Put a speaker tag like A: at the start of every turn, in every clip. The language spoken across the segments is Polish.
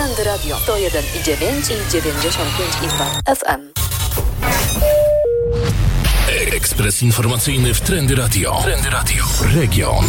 A: Trendy Radio 101,9 i 95,2 FM.
B: Ekspres informacyjny w Trendy Radio. Trendy Radio. Region.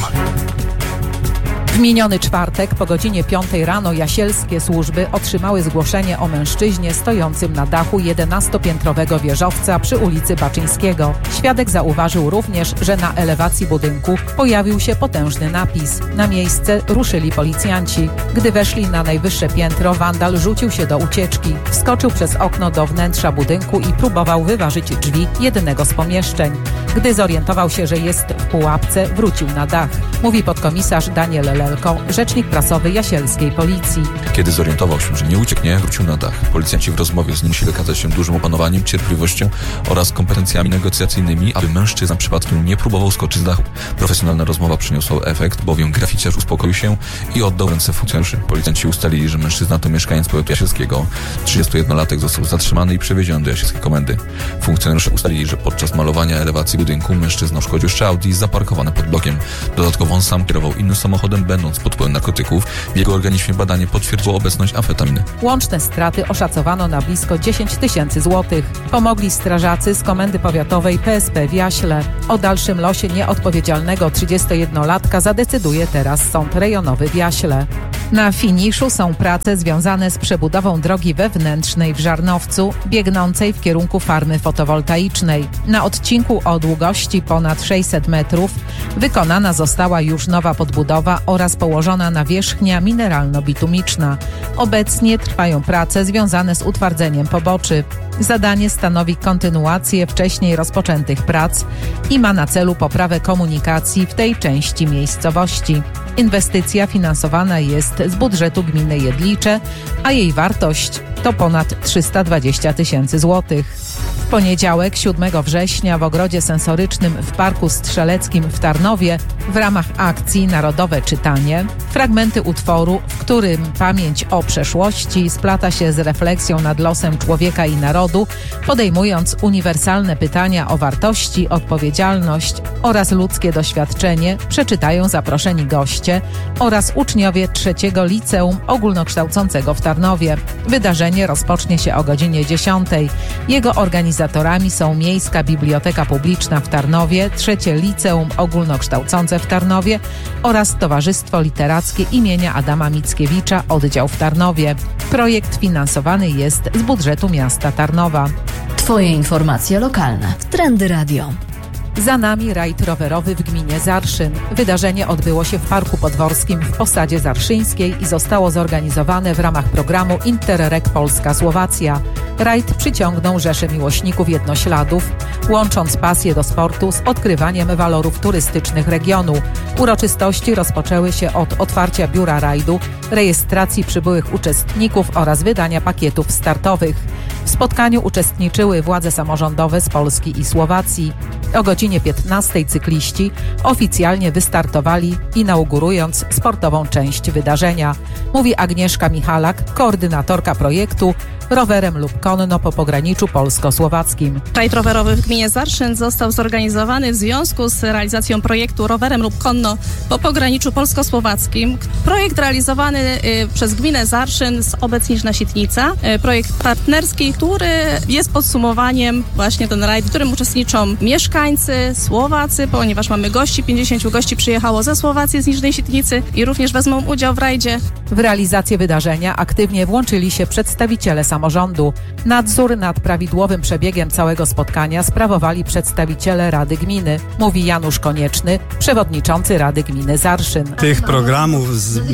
C: W miniony czwartek po godzinie 5 rano jasielskie służby otrzymały zgłoszenie o mężczyźnie stojącym na dachu 11-piętrowego wieżowca przy ulicy Baczyńskiego. Świadek zauważył również, że na elewacji budynku pojawił się potężny napis. Na miejsce ruszyli policjanci. Gdy weszli na najwyższe piętro, wandal rzucił się do ucieczki. Wskoczył przez okno do wnętrza budynku i próbował wyważyć drzwi jednego z pomieszczeń. Gdy zorientował się, że jest w pułapce, wrócił na dach. Mówi podkomisarz Daniel Lelko, rzecznik prasowy jasielskiej policji.
D: Kiedy zorientował się, że nie ucieknie, wrócił na dach. Policjanci w rozmowie z nim musieli wykazać się dużym opanowaniem, cierpliwością oraz kompetencjami negocjacyjnymi, aby mężczyzna przypadkiem nie próbował skoczyć z dachu. Profesjonalna rozmowa przyniosła efekt, bowiem graficiarz uspokoił się i oddał ręce funkcjonariuszy. Policjanci ustalili, że mężczyzna to mieszkaniec powiatu jasielskiego. 31-latek został zatrzymany i przewieziony do jasielskiej komendy. Funkcjonariusze ustalili, że podczas malowania elewacji budynku mężczyzna uszkodził jeszcze Audi zaparkowane pod blokiem. Dodatkowo on sam kierował innym samochodem, będąc pod wpływem narkotyków. W jego organizmie badanie potwierdziło obecność amfetaminy.
C: Łączne straty oszacowano na blisko 10 000 złotych. Pomogli strażacy z Komendy Powiatowej PSP w Jaśle. O dalszym losie nieodpowiedzialnego 31-latka zadecyduje teraz Sąd Rejonowy w Jaśle. Na finiszu są prace związane z przebudową drogi wewnętrznej w Żarnowcu, biegnącej w kierunku farmy fotowoltaicznej. Na odcinku o długości ponad 600 metrów wykonana została już nowa podbudowa oraz położona nawierzchnia mineralno-bitumiczna. Obecnie trwają prace związane z utwardzeniem poboczy. Zadanie stanowi kontynuację wcześniej rozpoczętych prac i ma na celu poprawę komunikacji w tej części miejscowości. Inwestycja finansowana jest z budżetu gminy Jedlicze, a jej wartość to ponad 320 000 złotych. W poniedziałek 7 września w ogrodzie sensorycznym w Parku Strzeleckim w Tarnowie w ramach akcji Narodowe Czytanie fragmenty utworu, w którym pamięć o przeszłości splata się z refleksją nad losem człowieka i narodu, podejmując uniwersalne pytania o wartości, odpowiedzialność oraz ludzkie doświadczenie, przeczytają zaproszeni goście oraz uczniowie 3. Liceum Ogólnokształcącego w Tarnowie. Wydarzenie rozpocznie się o godzinie 10. Jego organizatorami są Miejska Biblioteka Publiczna w Tarnowie, 3. Liceum Ogólnokształcące w Tarnowie oraz Towarzystwo Literackie imienia Adama Mickiewicza, oddział w Tarnowie. Projekt finansowany jest z budżetu miasta Tarnowa.
A: Twoje informacje lokalne w Trendy Radio.
C: Za nami rajd rowerowy w gminie Zarszyn. Wydarzenie odbyło się w Parku Podworskim w Posadzie Zarszyńskiej i zostało zorganizowane w ramach programu Interreg Polska-Słowacja. Rajd przyciągnął rzesze miłośników jednośladów, łącząc pasję do sportu z odkrywaniem walorów turystycznych regionu. Uroczystości rozpoczęły się od otwarcia biura rajdu, rejestracji przybyłych uczestników oraz wydania pakietów startowych. W spotkaniu uczestniczyły władze samorządowe z Polski i Słowacji. O godzinie 15 cykliści oficjalnie wystartowali, inaugurując sportową część wydarzenia. Mówi Agnieszka Michalak, koordynatorka projektu Rowerem lub konno po pograniczu polsko-słowackim.
E: Rajd rowerowy w gminie Zarszyn został zorganizowany w związku z realizacją projektu Rowerem lub konno po pograniczu polsko-słowackim. Projekt realizowany przez gminę Zarszyn z Obecniczna Sitnica. Projekt partnerski, który jest podsumowaniem właśnie ten rajd, w którym uczestniczą mieszkańcy Słowacy, ponieważ mamy gości, 50 gości przyjechało ze Słowacji, z Niżnej Sitnicy i również wezmą udział w rajdzie.
C: W realizację wydarzenia aktywnie włączyli się przedstawiciele samorządu. Nadzór nad prawidłowym przebiegiem całego spotkania sprawowali przedstawiciele Rady Gminy, mówi Janusz Konieczny, przewodniczący Rady Gminy Zarszyn.
F: Tych programów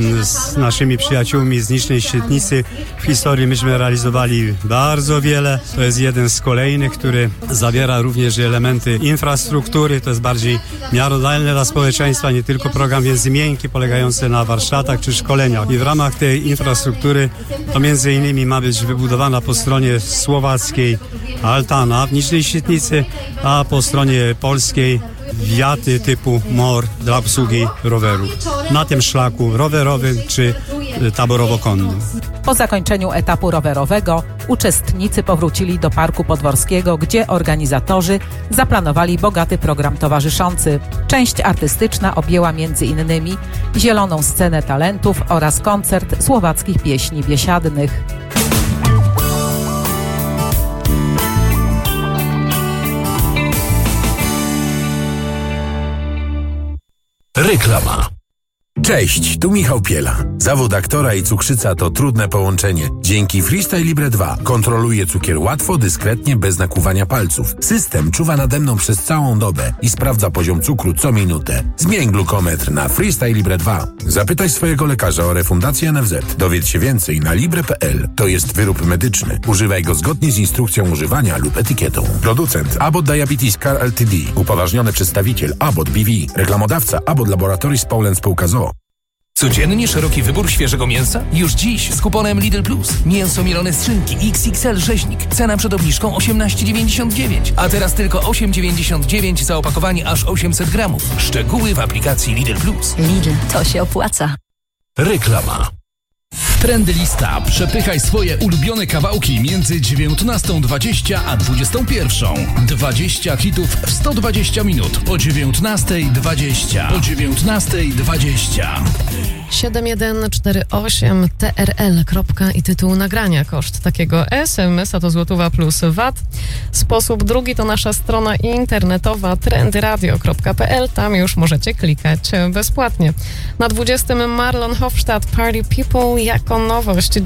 F: z naszymi przyjaciółmi z Niżnej Sitnicy w historii myśmy realizowali bardzo wiele. To jest jeden z kolejnych, który zawiera również elementy infrastruktury. To jest bardziej miarodajne dla społeczeństwa, nie tylko program język miękki polegający na warsztatach czy szkoleniach. I w ramach tej infrastruktury to między innymi ma być wybudowana po stronie słowackiej altana w Niżnej Sitnicy, a po stronie polskiej wiaty typu MOR dla obsługi rowerów. Na tym szlaku rowerowym czy taborowo-konnym.
C: Po zakończeniu etapu rowerowego uczestnicy powrócili do Parku Podworskiego, gdzie organizatorzy zaplanowali bogaty program towarzyszący. Część artystyczna objęła m.in. zieloną scenę talentów oraz koncert słowackich pieśni biesiadnych.
B: Reklama.
G: Cześć, tu Michał Piela. Zawód aktora i cukrzyca to trudne połączenie. Dzięki Freestyle Libre 2 kontroluję cukier łatwo, dyskretnie, bez nakłuwania palców. System czuwa nade mną przez całą dobę i sprawdza poziom cukru co minutę. Zmień glukometr na Freestyle Libre 2. Zapytaj swojego lekarza o refundację NFZ. Dowiedz się więcej na libre.pl. To jest wyrób medyczny. Używaj go zgodnie z instrukcją używania lub etykietą. Producent Abbott Diabetes Care Ltd. Upoważniony przedstawiciel Abbott BV. Reklamodawca Abbott Laboratories Poland Spółka z o.o.
B: Codziennie szeroki wybór świeżego mięsa? Już dziś z kuponem Lidl Plus. Mięso mielone z szynki XXL rzeźnik. Cena przed obniżką 18,99. A teraz tylko 8,99 za opakowanie aż 800 gramów. Szczegóły w aplikacji Lidl Plus.
A: Lidl, to się opłaca.
B: Reklama. Trendy Lista. Przepychaj swoje ulubione kawałki między 19:20 a 21:00. 20 hitów w 120 minut o 19:20. O 19:20.
H: 7148 TRL. I tytuł nagrania. Koszt takiego SMS-a to złotówa plus VAT. Sposób drugi to nasza strona internetowa trendyradio.pl. Tam już możecie klikać bezpłatnie. Na 20 Marlon Hofstadt Party People jako nowość.